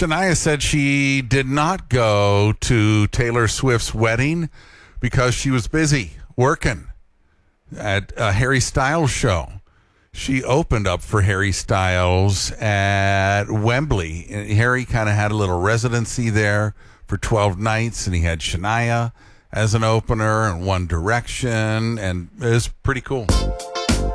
Shania said she did not go to Taylor Swift's wedding because she was busy working at a Harry Styles show. She opened up for Harry Styles at Wembley. Harry kind of had a little residency there for 12 nights, and he had Shania as an opener and One Direction, and it was pretty cool.